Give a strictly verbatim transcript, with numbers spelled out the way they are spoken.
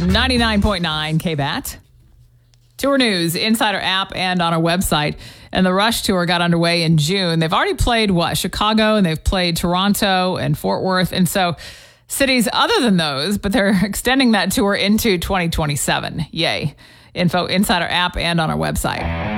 ninety-nine point nine K B A T. Tour news, Insider app, and on our website. And the Rush Tour got underway in June. They've already played, what, Chicago, and they've played Toronto and Fort Worth. And so cities other than those, but they're extending that tour into twenty twenty-seven. Yay. Info, Insider app, and on our website.